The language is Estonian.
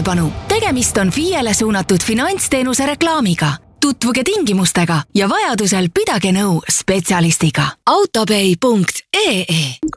tähelepanu! Tegemist on FIE-le suunatud finantsteenuse reklaamiga. Tutvuge tingimustega ja vajadusel pidage nõu spetsialistiga. autopay.ee